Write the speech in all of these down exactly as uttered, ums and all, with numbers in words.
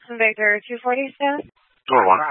Victor two forty status. Door one.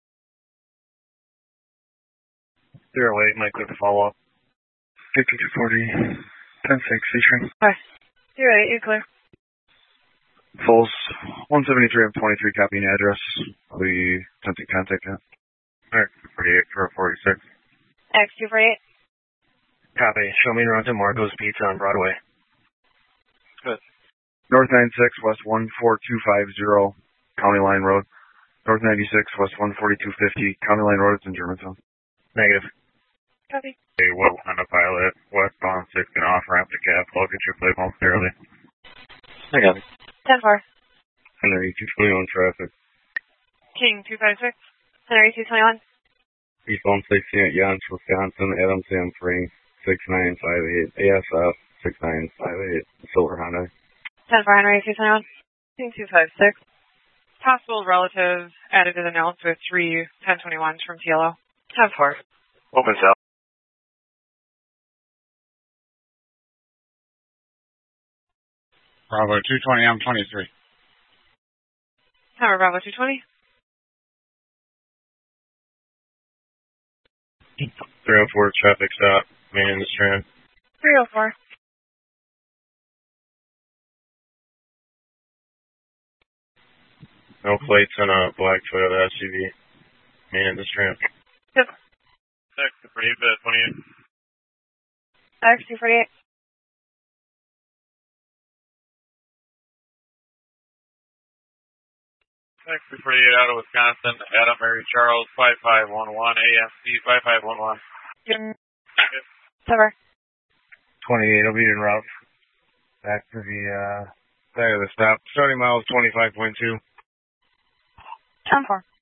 Zero eight, Mike with the follow-up. Victor two forty, ten six, C-Train. Hi. Zero eight, you're clear. Fulls, one seventy-three, I'm twenty-three, copying address. I'll be attempting contact now. X two forty-eight for forty-six. X two forty-eight. Copy. Show me around to Marco's Pizza on Broadway. Good. North ninety-six, West one four two five zero, County Line Road. North ninety-six, West one forty-two fifty, County Line Road, it's in Germantown. Negative. Copy. Hey, what on the pilot? Westbound six and off ramp to Cap. Look at your plate momentarily. I got it. ten four. Henry two twenty-one traffic. King two five six. Henry two twenty-one. East one sixteen at Yonge, Wisconsin. Adam Sam Free. six nine five eight. A S F six nine five eight. Silver Honda. ten four, Henry two twenty-one. King two five six. Possible relative added to the notes with three ten twenty-ones from T L O. ten four. Open cell. Bravo two twenty, I'm twenty-three. Tower Bravo two twenty. three oh four traffic stop. Main in the Strand. three oh four. No plates on a black Toyota S U V. Main in the Strand. Yep. X two forty-eight, bed twenty-eight. X two forty-eight. X two forty-eight out of Wisconsin. Adam Mary Charles five five one one. A M C five five one one. Yep. Cover. twenty-eight will be en route. Back to the uh, side of the stop. Starting miles twenty-five point two. ten four.